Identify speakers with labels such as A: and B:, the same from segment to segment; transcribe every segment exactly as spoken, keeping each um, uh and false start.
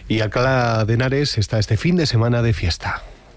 A: Y Alcalá de Henares está este fin de semana de fiesta.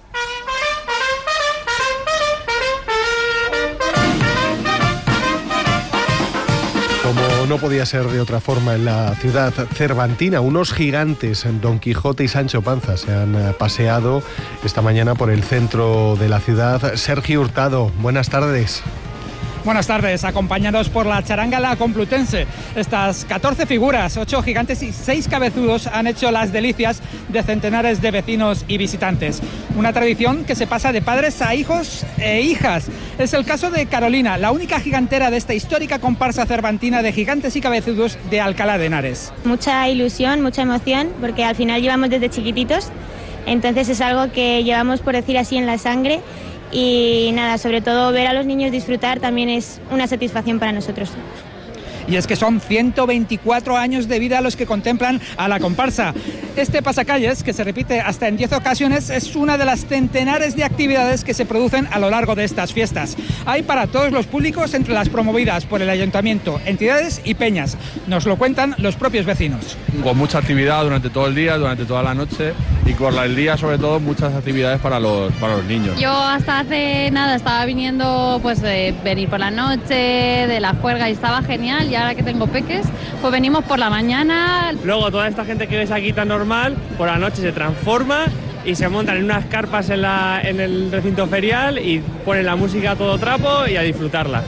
A: Como no podía ser de otra forma en la ciudad cervantina, unos gigantes, Don Quijote y Sancho Panza, se han paseado esta mañana por el centro de la ciudad. Sergio Hurtado, buenas tardes.
B: Buenas tardes, acompañados por la charanga La Complutense. Estas catorce figuras, ocho gigantes y seis cabezudos han hecho las delicias de centenares de vecinos y visitantes. Una tradición que se pasa de padres a hijos e hijas. Es el caso de Carolina, la única gigantera de esta histórica comparsa cervantina de gigantes y cabezudos de Alcalá de Henares.
C: Mucha ilusión, mucha emoción, porque al final llevamos desde chiquititos, entonces es algo que llevamos, por decir así, en la sangre. Y nada, sobre todo ver a los niños disfrutar también es una satisfacción para nosotros.
B: Y es que son ciento veinticuatro años de vida los que contemplan a la comparsa. Este pasacalles, que se repite hasta en diez ocasiones, es una de las centenares de actividades que se producen a lo largo de estas fiestas. Hay para todos los públicos entre las promovidas por el ayuntamiento, entidades y peñas. Nos lo cuentan los propios vecinos.
D: Con mucha actividad durante todo el día, durante toda la noche, y por el día sobre todo muchas actividades para los, para los niños.
E: Yo hasta hace nada estaba viniendo pues de venir por la noche, de la juerga, y estaba genial. Y ahora que tengo peques, pues venimos por la mañana.
F: Luego toda esta gente que ves aquí tan normal, por la noche se transforma y se montan en unas carpas en, la, en el recinto ferial y ponen la música a todo trapo y a disfrutarla.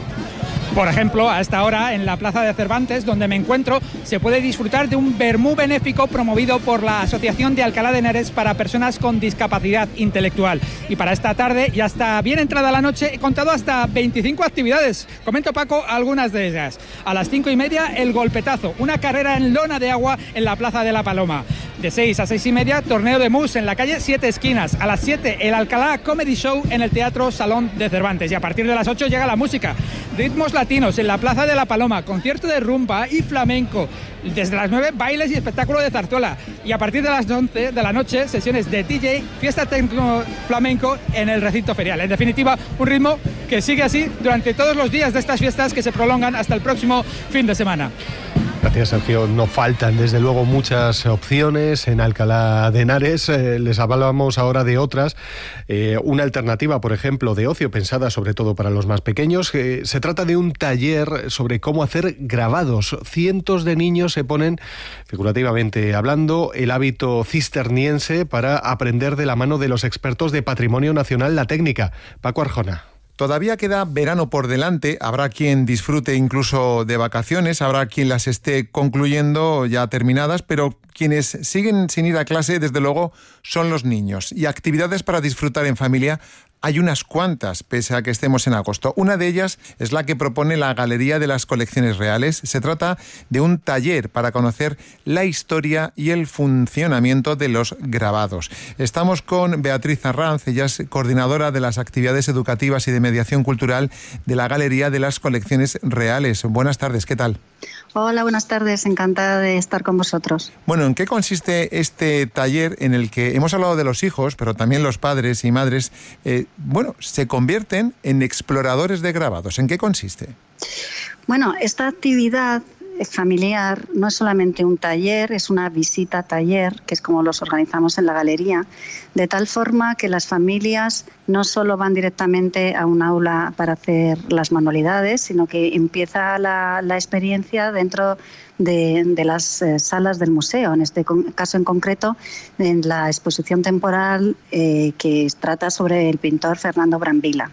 B: Por ejemplo, a esta hora, en la Plaza de Cervantes, donde me encuentro, se puede disfrutar de un vermú benéfico promovido por la Asociación de Alcalá de Henares para personas con discapacidad intelectual. Y para esta tarde, y hasta bien entrada la noche, he contado hasta veinticinco actividades. Comento, Paco, algunas de ellas. A las cinco y media, el golpetazo, una carrera en lona de agua en la Plaza de la Paloma. De seis a seis y media, torneo de mus en la calle Siete Esquinas. A las siete, el Alcalá Comedy Show en el Teatro Salón de Cervantes. Y a partir de las ocho llega la música. Ritmos latinos en la Plaza de la Paloma, concierto de rumba y flamenco. Desde las nueve, bailes y espectáculo de zarzuela. Y a partir de las once de la noche, sesiones de D J, fiesta tecno flamenco en el recinto ferial. En definitiva, un ritmo que sigue así durante todos los días de estas fiestas que se prolongan hasta el próximo fin de semana.
A: Gracias, Sergio. No faltan, desde luego, muchas opciones en Alcalá de Henares. Eh, les hablamos ahora de otras. Eh, una alternativa, por ejemplo, de ocio, pensada sobre todo para los más pequeños. Eh, se trata de un taller sobre cómo hacer grabados. Cientos de niños se ponen, figurativamente hablando, el hábito cisterniense para aprender de la mano de los expertos de Patrimonio Nacional la técnica. Paco Arjona.
G: Todavía queda verano por delante, habrá quien disfrute incluso de vacaciones, habrá quien las esté concluyendo ya terminadas, pero quienes siguen sin ir a clase, desde luego, son los niños. Y actividades para disfrutar en familia hay unas cuantas, pese a que estemos en agosto. Una de ellas es la que propone la Galería de las Colecciones Reales. Se trata de un taller para conocer la historia y el funcionamiento de los grabados. Estamos con Beatriz Arranz, ella es coordinadora de las actividades educativas y de mediación cultural de la Galería de las Colecciones Reales. Buenas tardes, ¿qué tal?
H: Hola, buenas tardes, encantada de estar con vosotros.
G: Bueno, ¿en qué consiste este taller en el que hemos hablado de los hijos, pero también los padres y madres, eh, bueno, se convierten en exploradores de grabados? ¿En qué consiste?
H: Bueno, esta actividad familiar no es solamente un taller, es una visita taller, que es como los organizamos en la galería, de tal forma que las familias no solo van directamente a un aula para hacer las manualidades, sino que empieza la, la experiencia dentro de, de las eh, salas del museo. En este caso en concreto, en la exposición temporal eh, que trata sobre el pintor Fernando Brambila.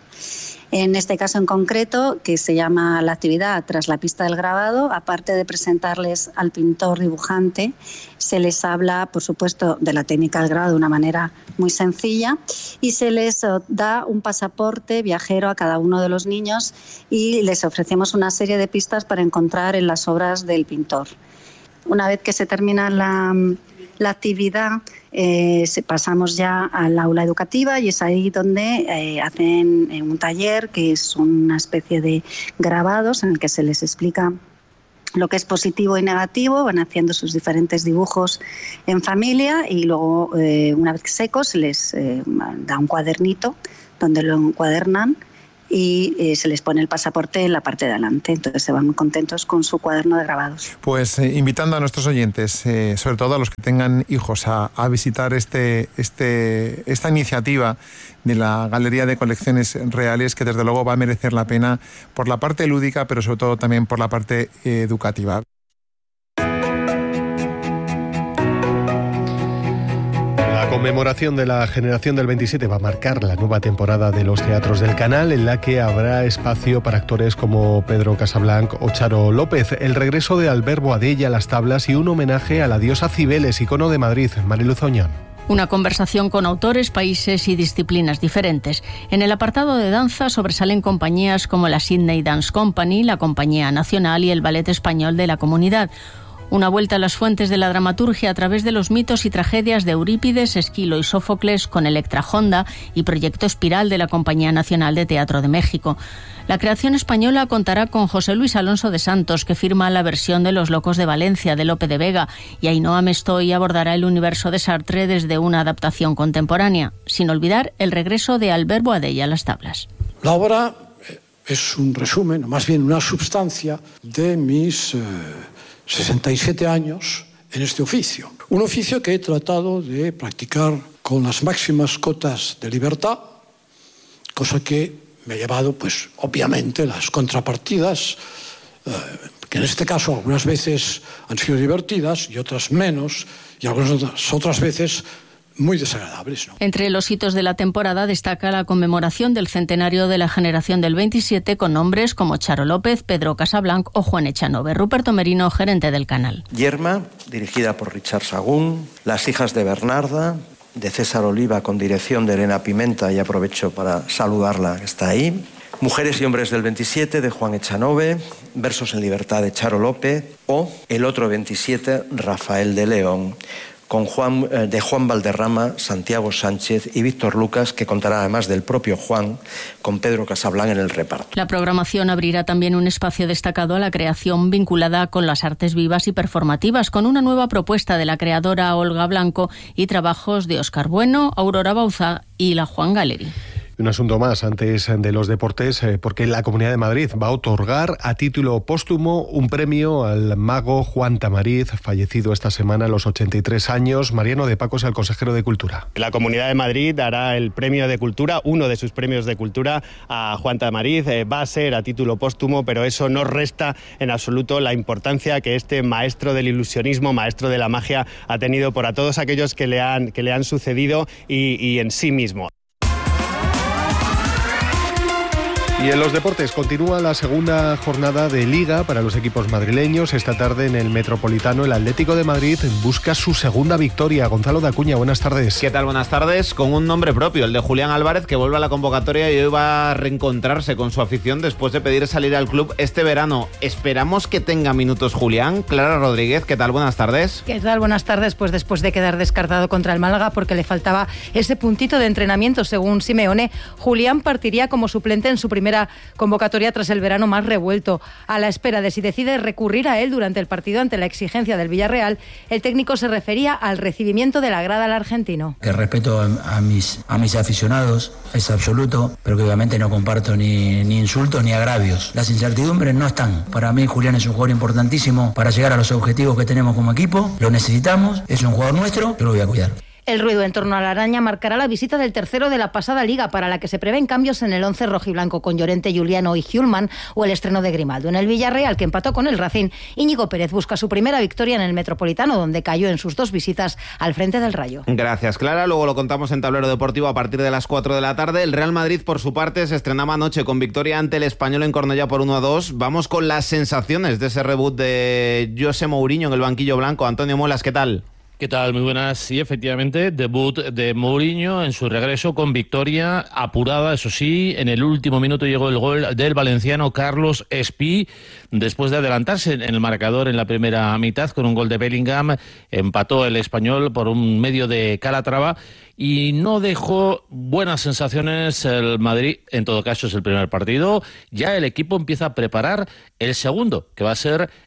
H: En este caso en concreto, que se llama la actividad Tras la pista del grabado, aparte de presentarles al pintor dibujante, se les habla, por supuesto, de la técnica del grabado de una manera muy sencilla y se les da un pasaporte viajero a cada uno de los niños y les ofrecemos una serie de pistas para encontrar en las obras del pintor. Una vez que se termina la, la actividad, eh, pasamos ya al aula educativa y es ahí donde eh, hacen un taller que es una especie de grabados en el que se les explica lo que es positivo y negativo, van haciendo sus diferentes dibujos en familia y luego, eh, una vez secos, se les eh, da un cuadernito donde lo encuadernan y eh, se les pone el pasaporte en la parte de adelante. Entonces se van muy contentos con su cuaderno de grabados.
G: Pues eh, invitando a nuestros oyentes, eh, sobre todo a los que tengan hijos, a, a visitar este, este, esta iniciativa de la Galería de Colecciones Reales, que desde luego va a merecer la pena por la parte lúdica, pero sobre todo también por la parte eh, educativa.
A: La conmemoración de la generación del veintisiete va a marcar la nueva temporada de los teatros del Canal, en la que habrá espacio para actores como Pedro Casablanc o Charo López, el regreso de Albert Boadella a las tablas y un homenaje a la diosa Cibeles, icono de Madrid. Mariluz Oñón.
I: Una conversación con autores, países y disciplinas diferentes. En el apartado de danza sobresalen compañías como la Sydney Dance Company, la Compañía Nacional y el Ballet Español de la Comunidad. Una vuelta a las fuentes de la dramaturgia a través de los mitos y tragedias de Eurípides, Esquilo y Sófocles con Electra Honda y Proyecto Espiral de la Compañía Nacional de Teatro de México. La creación española contará con José Luis Alonso de Santos, que firma la versión de Los Locos de Valencia de Lope de Vega, y Ainhoa Mestoy abordará el universo de Sartre desde una adaptación contemporánea, sin olvidar el regreso de Albert Boadella a las tablas.
J: La obra es un resumen, o más bien una substancia de mis eh, sesenta y siete años en este oficio. Un oficio que he tratado de practicar con las máximas cotas de libertad, cosa que me ha llevado, pues, obviamente, las contrapartidas, eh, que en este caso algunas veces han sido divertidas y otras menos, y algunas otras, otras veces muy desagradables, ¿no?
I: Entre los hitos de la temporada destaca la conmemoración del centenario de la generación del veintisiete con nombres como Charo López, Pedro Casablanc o Juan Echanove. Ruperto Merino, gerente del canal.
K: Yerma, dirigida por Richard Sagún, Las hijas de Bernarda, de César Oliva, con dirección de Elena Pimenta, y aprovecho para saludarla, que está ahí. Mujeres y hombres del veintisiete, de Juan Echanove, Versos en libertad, de Charo López, o El otro veintisiete, Rafael de León, con Juan, eh, de Juan Valderrama, Santiago Sánchez y Víctor Lucas, que contará, además del propio Juan, con Pedro Casablanc en el reparto.
I: La programación abrirá también un espacio destacado a la creación vinculada con las artes vivas y performativas, con una nueva propuesta de la creadora Olga Blanco y trabajos de Óscar Bueno, Aurora Bauza y la Juan Gallery.
A: Un asunto más antes de los deportes, porque la Comunidad de Madrid va a otorgar a título póstumo un premio al mago Juan Tamariz, fallecido esta semana a los ochenta y tres años. Mariano de Pacos, el consejero de Cultura.
L: La Comunidad de Madrid dará el premio de Cultura, uno de sus premios de Cultura, a Juan Tamariz. Eh, va a ser a título póstumo, pero eso no resta en absoluto la importancia que este maestro del ilusionismo, maestro de la magia, ha tenido para todos aquellos que le han, que le han sucedido y, y en sí mismo.
A: Y en los deportes continúa la segunda jornada de Liga para los equipos madrileños. Esta tarde en el Metropolitano el Atlético de Madrid busca su segunda victoria. Gonzalo de Acuña, buenas tardes.
M: ¿Qué tal? Buenas tardes. Con un nombre propio, el de Julián Álvarez, que vuelve a la convocatoria y hoy va a reencontrarse con su afición después de pedir salir al club este verano. Esperamos que tenga minutos Julián. Clara Rodríguez, ¿qué tal? Buenas tardes.
N: ¿Qué tal? Buenas tardes. Pues después de quedar descartado contra el Málaga porque le faltaba ese puntito de entrenamiento, según Simeone, Julián partiría como suplente en su primera convocatoria tras el verano más revuelto. A la espera de si decide recurrir a él durante el partido ante la exigencia del Villarreal, el técnico se refería al recibimiento de la grada al argentino.
O: El respeto a, a, mis, a mis aficionados es absoluto, pero que obviamente no comparto ni, ni insultos ni agravios. Las incertidumbres no están. Para mí Julián es un jugador importantísimo para llegar a los objetivos que tenemos como equipo. Lo necesitamos, es un jugador nuestro, yo lo voy a cuidar.
N: El ruido en torno a la araña marcará la visita del tercero de la pasada Liga, para la que se prevén cambios en el once rojiblanco con Llorente, Juliano y Hjulman, o el estreno de Grimaldo. En el Villarreal, que empató con el Racing, Íñigo Pérez busca su primera victoria en el Metropolitano, donde cayó en sus dos visitas al frente del Rayo.
M: Gracias, Clara. Luego lo contamos en Tablero Deportivo a partir de las cuatro de la tarde. El Real Madrid, por su parte, se estrenaba anoche con victoria ante el Español en Cornellá por uno a dos. Vamos con las sensaciones de ese reboot de José Mourinho en el banquillo blanco. Antonio Molas, ¿qué tal?
P: ¿Qué tal? Muy buenas. Sí, efectivamente, debut de Mourinho en su regreso con victoria apurada, eso sí. En el último minuto llegó el gol del valenciano Carlos Espí, después de adelantarse en el marcador en la primera mitad con un gol de Bellingham. Empató el Español por un medio de Calatrava y no dejó buenas sensaciones el Madrid. En todo caso, es el primer partido. Ya el equipo empieza a preparar el segundo, que va a ser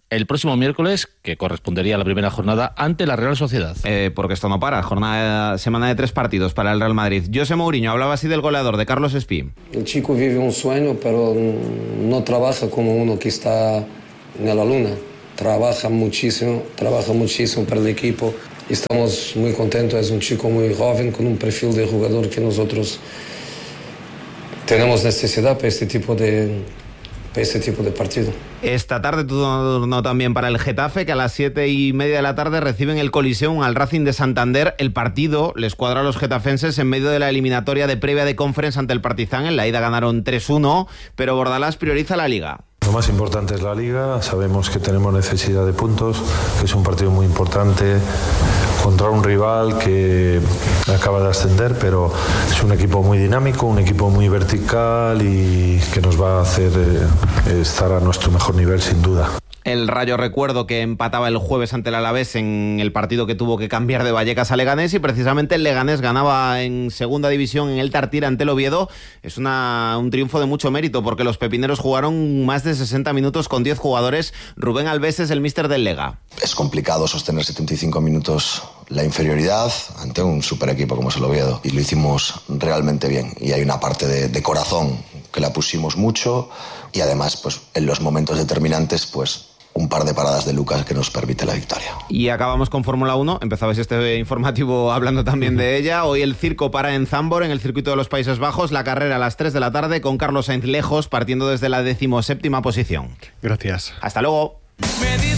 P: el próximo miércoles, que correspondería a la primera jornada, ante la Real Sociedad.
M: Eh, porque esto no para, jornada, semana de tres partidos para el Real Madrid. José Mourinho hablaba así del goleador, de Carlos Espí.
Q: El chico vive un sueño, pero no trabaja como uno que está en la luna. Trabaja muchísimo, trabaja muchísimo para el equipo. Estamos muy contentos, es un chico muy joven con un perfil de jugador que nosotros tenemos necesidad para este tipo de, para este tipo de partido.
M: Esta tarde turno también para el Getafe, que a las siete y media de la tarde reciben el Coliseum al Racing de Santander. El partido les cuadra a los getafenses en medio de la eliminatoria de previa de Conference ante el Partizan. En la ida ganaron tres uno, pero Bordalás prioriza la Liga.
R: Lo más importante es la Liga, sabemos que tenemos necesidad de puntos, que es un partido muy importante contra un rival que acaba de ascender, pero es un equipo muy dinámico, un equipo muy vertical y que nos va a hacer eh, estar a nuestro mejor nivel sin duda.
M: El Rayo, recuerdo que empataba el jueves ante el Alavés en el partido que tuvo que cambiar de Vallecas a Leganés, y precisamente el Leganés ganaba en segunda división en el Tartiere ante el Oviedo. Es una, un triunfo de mucho mérito porque los pepineros jugaron más de sesenta minutos con diez jugadores. Rubén Alves es el míster del Lega.
S: Es complicado sostener setenta y cinco minutos la inferioridad ante un super equipo como es el Oviedo, y lo hicimos realmente bien, y hay una parte de, de corazón que la pusimos mucho, y además pues en los momentos determinantes pues un par de paradas de Lucas que nos permite la victoria.
M: Y acabamos con Fórmula uno. Empezabais este informativo hablando también de ella. Hoy el circo para en Zandvoort, en el circuito de los Países Bajos. La carrera a las tres de la tarde con Carlos Sainz lejos, partiendo desde la decimoséptima posición.
A: Gracias.
M: Hasta luego.